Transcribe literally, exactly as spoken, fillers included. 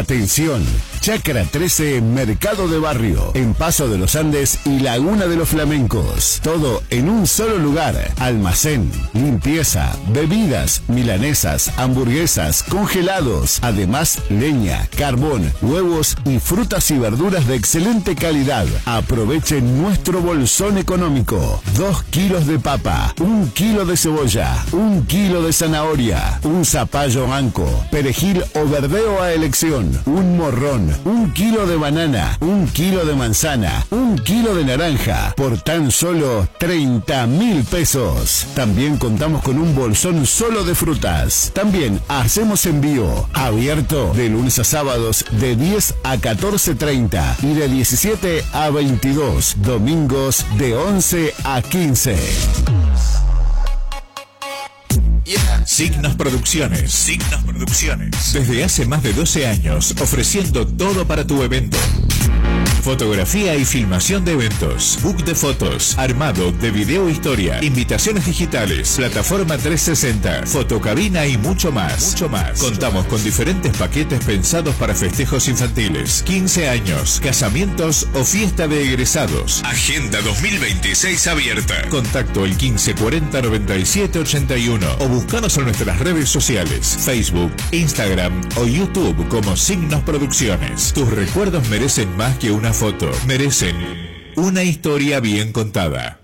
Atención, Chacra trece, Mercado de Barrio, en Paso de los Andes y Laguna de los Flamencos. Todo en un solo lugar. Almacén, limpieza, bebidas, milanesas, hamburguesas, congelados. Además, leña, carbón, huevos y frutas y verduras de excelente calidad. Aprovechen nuestro bolsón económico. Dos kilos de papa, un kilo de cebolla, un kilo de zanahoria, un zapallo anco, perejil o verdeo a elección, un morrón, un kilo de banana, un kilo de manzana, un kilo de naranja, por tan solo treinta mil pesos. También contamos con un bolsón solo de frutas. También hacemos envío, abierto de lunes a sábados de diez a catorce treinta y de diecisiete a veintidós, domingos de once a quince. Signos Producciones. Signos Producciones. Desde hace más de doce años, ofreciendo todo para tu evento. Fotografía y filmación de eventos, book de fotos, armado de video historia, invitaciones digitales, plataforma trescientos sesenta, fotocabina y mucho más. Mucho más. Contamos con diferentes paquetes pensados para festejos infantiles, quince años, casamientos o fiesta de egresados. Agenda dos mil veintiséis abierta. Contacto el quince cuarenta noventa y siete ochenta y uno o buscanos en nuestras redes sociales, Facebook, Instagram o YouTube como Signos Producciones. Tus recuerdos merecen más que una foto, merecen una historia bien contada.